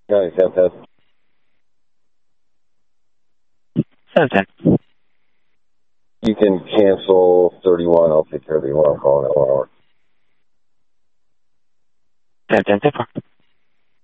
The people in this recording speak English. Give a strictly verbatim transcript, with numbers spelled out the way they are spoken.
ninety-seven test. seven ten. You can cancel thirty-one. I'll take care of the alarm call in that one hour. seven ten, ten four.